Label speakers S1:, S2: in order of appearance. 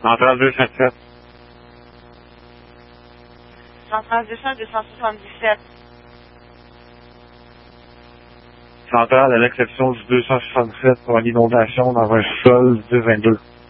S1: Centrale 277.
S2: Centrale 277.
S1: Centrale à l'exception du 267 pour une inondation dans un sol du 22.